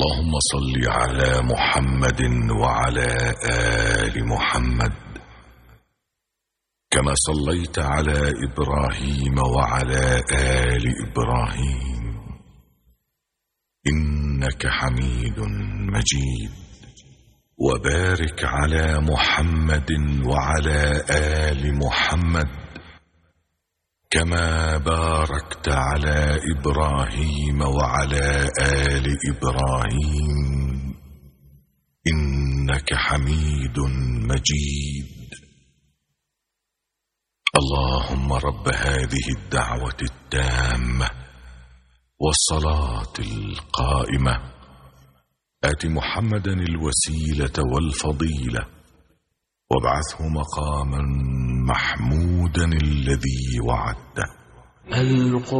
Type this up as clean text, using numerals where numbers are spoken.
اللهم صل على محمد وعلى آل محمد كما صليت على إبراهيم وعلى آل إبراهيم إنك حميد مجيد. وبارك على محمد وعلى آل محمد كما باركت على إبراهيم وعلى آل إبراهيم إنك حميد مجيد. اللهم رب هذه الدعوة التامة والصلاة القائمة آت محمدا الوسيلة والفضيلة وابعثه مقاما محمودا الذي وعدته.